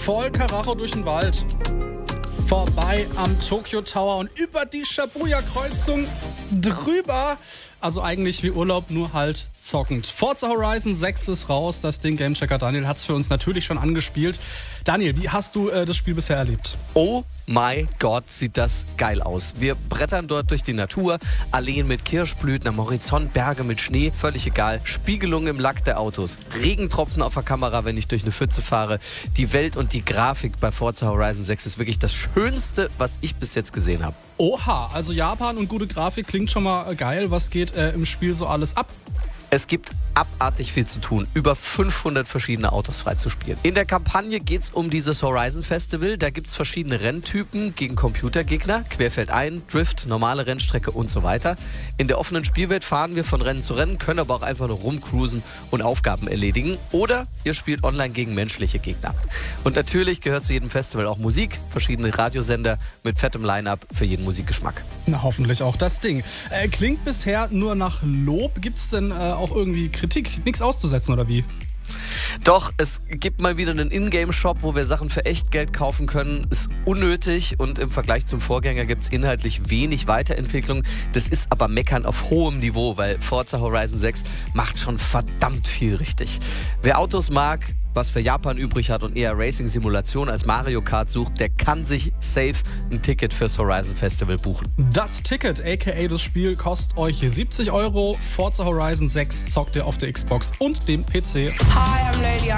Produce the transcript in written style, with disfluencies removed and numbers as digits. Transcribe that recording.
voll Karacho durch den Wald. Vorbei am Tokyo Tower und über die Shibuya-Kreuzung drüber. Also eigentlich wie Urlaub, nur halt zockend. Forza Horizon 6 ist raus. Das Ding Gamechecker Daniel hat es für uns natürlich schon angespielt. Daniel, wie hast du das Spiel bisher erlebt? Oh mein Gott, sieht das geil aus. Wir brettern dort durch die Natur, Alleen mit Kirschblüten, am Horizont Berge mit Schnee, völlig egal. Spiegelung im Lack der Autos, Regentropfen auf der Kamera, wenn ich durch eine Pfütze fahre. Die Welt und die Grafik bei Forza Horizon 6 ist wirklich das Schönste, was ich bis jetzt gesehen habe. Oha, also Japan und gute Grafik klingt schon mal geil. Was geht im Spiel so alles ab? Es gibt abartig viel zu tun, über 500 verschiedene Autos freizuspielen. In der Kampagne geht es um dieses Horizon Festival. Da gibt es verschiedene Renntypen gegen Computergegner, querfeldein, Drift, normale Rennstrecke und so weiter. In der offenen Spielwelt fahren wir von Rennen zu Rennen, können aber auch einfach nur rumcruisen und Aufgaben erledigen. Oder ihr spielt online gegen menschliche Gegner. Und natürlich gehört zu jedem Festival auch Musik, verschiedene Radiosender mit fettem Line-Up für jeden Musikgeschmack. Na, hoffentlich auch das Ding. Klingt bisher nur nach Lob. Gibt es denn auch irgendwie Kritik? Nichts auszusetzen oder wie? Doch, es gibt mal wieder einen Ingame-Shop, wo wir Sachen für echt Geld kaufen können. Ist unnötig und im Vergleich zum Vorgänger gibt es inhaltlich wenig Weiterentwicklung. Das ist aber Meckern auf hohem Niveau, weil Forza Horizon 6 macht schon verdammt viel richtig. Wer Autos mag, was für Japan übrig hat und eher Racing-Simulation als Mario Kart sucht, der kann sich safe ein Ticket fürs Horizon Festival buchen. Das Ticket, aka das Spiel, kostet euch 70 €. Forza Horizon 6 zockt ihr auf der Xbox und dem PC. Hi, I'm Lady